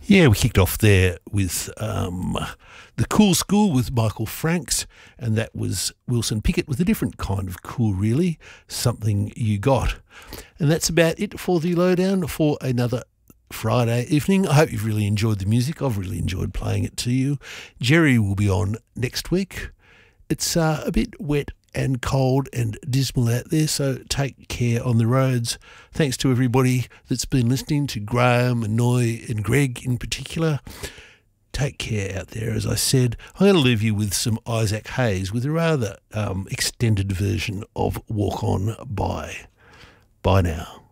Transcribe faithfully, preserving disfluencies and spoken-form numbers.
Yeah, we kicked off there with um, The Cool School with Michael Franks, and that was Wilson Pickett with a different kind of cool, really, Something You Got. And that's about it for the lowdown for another Friday evening. I hope you've really enjoyed the music. I've really enjoyed playing it to you. Jerry will be on next week. It's uh, a bit wet and cold and dismal out there, so take care on the roads. Thanks to everybody that's been listening, to Graham and Noy and Greg in particular. Take care out there, as I said. I'm going to leave you with some Isaac Hayes with a rather um, extended version of Walk On By. Bye now.